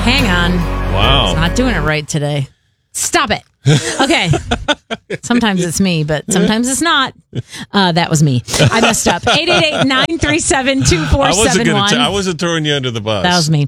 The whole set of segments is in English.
Hang on. Wow. It's not doing it right today. Stop it. Okay. Sometimes it's me, but sometimes it's not. That was me. I messed up. 888-937-2471. I wasn't throwing you under the bus. That was me.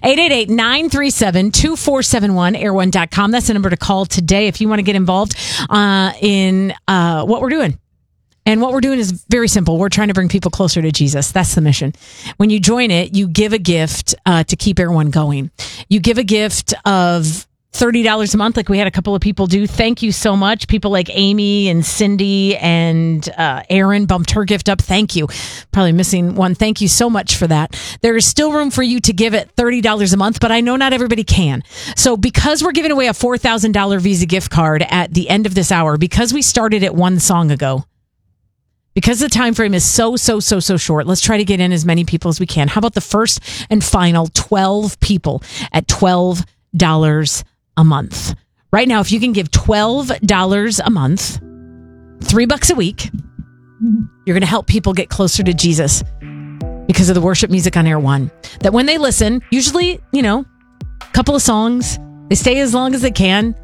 888-937-2471, air1.com. That's the number to call today if you want to get involved in what we're doing. And what we're doing is very simple. We're trying to bring people closer to Jesus. That's the mission. When you join it, you give a gift to keep Air One going. You give a gift of $30 a month, like we had a couple of people do. Thank you so much. People like Amy and Cindy and Aaron bumped her gift up. Thank you. Probably missing one. Thank you so much for that. There is still room for you to give at $30 a month, but I know not everybody can. So because we're giving away a $4,000 Visa gift card at the end of this hour, because we started it one song ago, because the time frame is so short, let's try to get in as many people as we can. How about the first and final 12 people at $12 a month? Right now, if you can give $12 a month, $3 a week, you're going to help people get closer to Jesus because of the worship music on Air One. That when they listen, usually, a couple of songs, they stay as long as they can.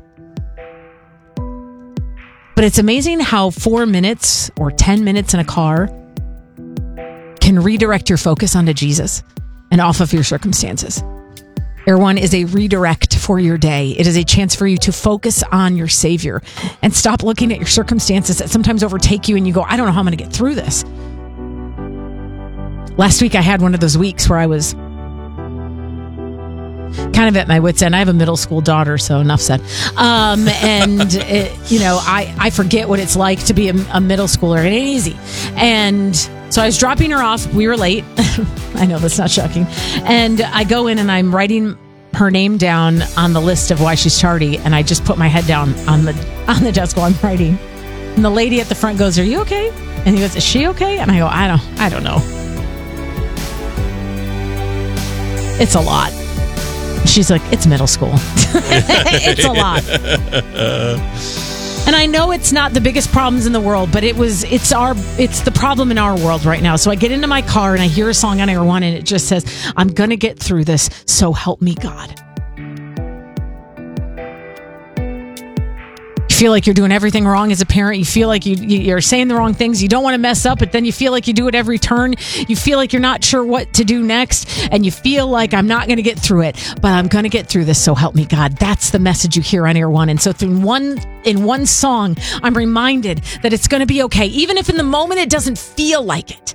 But it's amazing how 4 minutes or 10 minutes in a car can redirect your focus onto Jesus and off of your circumstances. Air One is a redirect for your day. It is a chance for you to focus on your Savior and stop looking at your circumstances that sometimes overtake you and you go, I don't know how I'm going to get through this. Last week I had one of those weeks where I was kind of at my wit's end. I have a middle school daughter, so enough said. I forget what it's like to be a middle schooler. It ain't easy. And so I was dropping her off. We were late. I know that's not shocking. And I go in and I'm writing her name down on the list of why she's tardy. And I just put my head down on the desk while I'm writing. And the lady at the front goes, "Are you okay?" And he goes, "Is she okay?" And I go, I don't know. It's a lot. She's like, "It's middle school." It's a lot. And I know it's not the biggest problems in the world, but it's the problem in our world right now. So I get into my car and I hear a song on Air One and it just says, "I'm going to get through this, so help me God." You feel like you're doing everything wrong as a parent. You feel like you're saying the wrong things. You don't want to mess up, but then you feel like you do it every turn. You feel like you're not sure what to do next, and you feel like, I'm not going to get through it, but I'm going to get through this, so help me God. That's the message you hear on Air One. And so in one song, I'm reminded that it's going to be okay, even if in the moment it doesn't feel like it.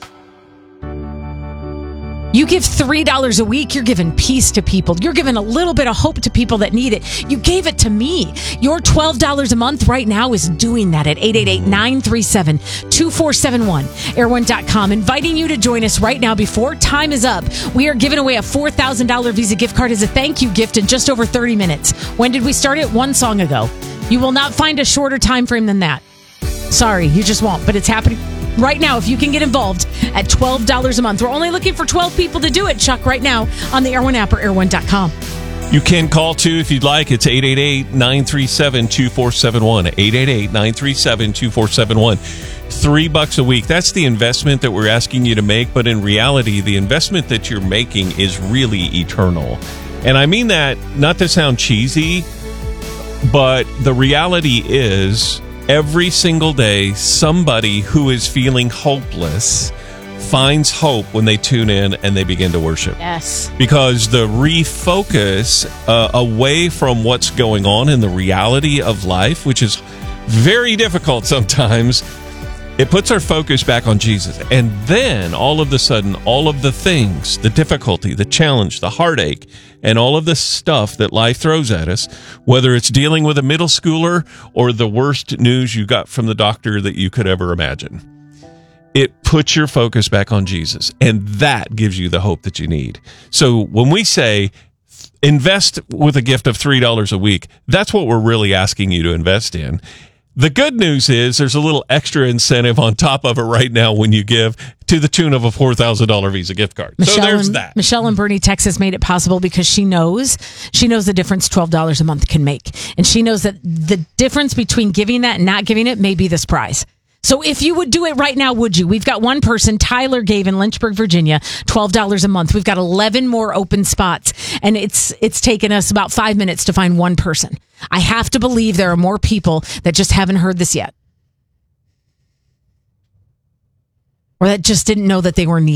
You give $3 a week, you're giving peace to people. You're giving a little bit of hope to people that need it. You gave it to me. Your $12 a month right now is doing that at 888-937-2471. Air1.com. Inviting you to join us right now before time is up. We are giving away a $4,000 Visa gift card as a thank you gift in just over 30 minutes. When did we start it? One song ago. You will not find a shorter time frame than that. Sorry, you just won't. But it's happening right now. If you can get involved at $12 a month. We're only looking for 12 people to do it, Chuck, right now on the Air One app or air1.com. You can call too if you'd like. It's 888-937-2471. 888-937-2471. $3 a week. That's the investment that we're asking you to make. But in reality, the investment that you're making is really eternal. And I mean that not to sound cheesy, but the reality is every single day, somebody who is feeling hopeless finds hope when they tune in and they begin to worship. Yes. Because the refocus away from what's going on in the reality of life, which is very difficult sometimes, it puts our focus back on Jesus. And then all of a sudden, all of the things, the difficulty, the challenge, the heartache, and all of the stuff that life throws at us, whether it's dealing with a middle schooler or the worst news you got from the doctor that you could ever imagine, it puts your focus back on Jesus. And that gives you the hope that you need. So when we say invest with a gift of $3 a week, that's what we're really asking you to invest in. The good news is there's a little extra incentive on top of it right now when you give to the tune of a $4,000 Visa gift card. So there's that. Michelle in Bernie, Texas made it possible because she knows the difference $12 a month can make. And she knows that the difference between giving that and not giving it may be this prize. So if you would do it right now, would you? We've got one person, Tyler gave in Lynchburg, Virginia, $12 a month. We've got 11 more open spots, and it's taken us about 5 minutes to find one person. I have to believe there are more people that just haven't heard this yet, or that just didn't know that they were needed.